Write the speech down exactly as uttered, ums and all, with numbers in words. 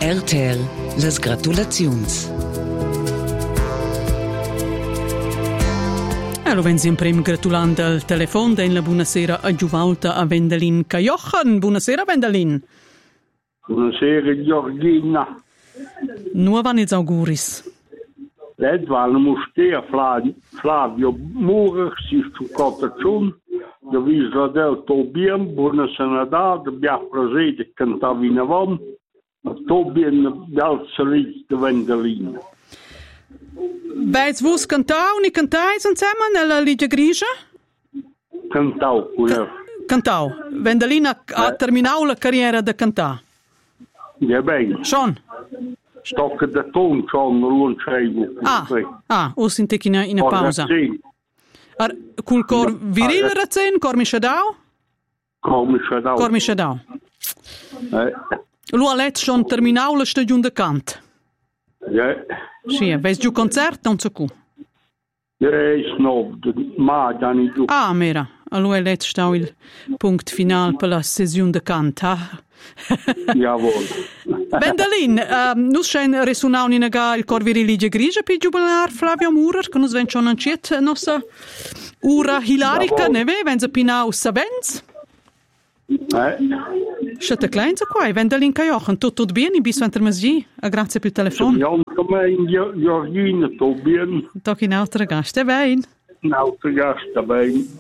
R T L, les gratulaziuns. Allora, wenn Sie prima gratulando al telefono, den la buonasera a Giuvalta a Wendelin Cajochen. Buonasera, Wendelin. Buonasera, Georgina. Nuova ils auguris. Lei vanno mustea Flavio Murer, si stuccato da Visla del Tobien, buonasera da, abbiamo presente cantavi in avanti, Tobien del Salic de Wendelin. Weißt vos cantau, ni cantais insieme nella Liga Grigia? Cantau, quello. Cantau. Wendelin ha, ha terminato la carriera da cantare. Ja, bene. Schon? Stocca da ton, schon, non c'è. Ah, ah, o sente in, in pausa. Ar, col cor viril razen, cor mi shadau? Cor mi shadau. Cor mi shadau. Eh. Lu ha letto schon terminato la stagione da cant. Ja. Sì, vedi giù concert, non so cu. Ja, is no, ma da nicht du. Ah, mera. Allora è letto sta il punto finale per la sessione da cant, ah? Jawohl. Wendelin, um, nus schein resunau in aga il cor viril Liga Grigia per jubilar Flavio Murer, che nus ven schon anciet nostra ura hilarica, ne ve, ven se pinau savens? Eh. Sciate kleinza qua, Wendelin Cajochen, tutto bene, bis venter mesgi, grazie per il telefono. Jan Gemein, Georgina, tot bien. Toch in altre gast, è bene. Een oude gast daarbij.